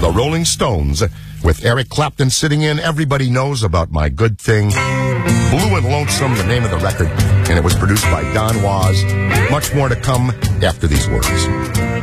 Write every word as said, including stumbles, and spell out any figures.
The Rolling Stones, with Eric Clapton sitting in. Everybody knows about My Good Thing. Blue and Lonesome, the name of the record, and it was produced by Don Was. Much more to come after these words.